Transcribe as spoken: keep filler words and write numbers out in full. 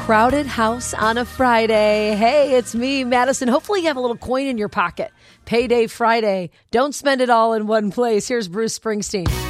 crowded house on a Friday. Hey, it's me, Madison. Hopefully you have a little coin in your pocket. Payday Friday. Don't spend it all in one place. Here's Bruce Springsteen.